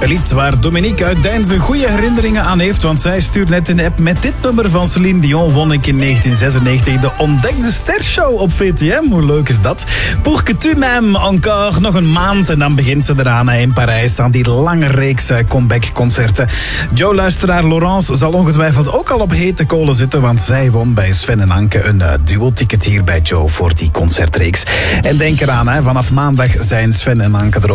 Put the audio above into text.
Een lied waar Dominique uit Deinze goede herinneringen aan heeft, want zij stuurt net een app met dit nummer van Céline Dion. Won ik in 1996 de Ontdekte Stershow op VTM. Hoe leuk is dat? Pour que tu m'aimes encore. Nog een maand en dan begint ze eraan in Parijs aan die lange reeks comeback-concerten. Joe-luisteraar Laurence zal ongetwijfeld ook al op hete kolen zitten, want zij won bij Sven en Anke een duo-ticket hier bij Joe voor die concertreeks. En denk eraan, vanaf maandag zijn Sven en Anke er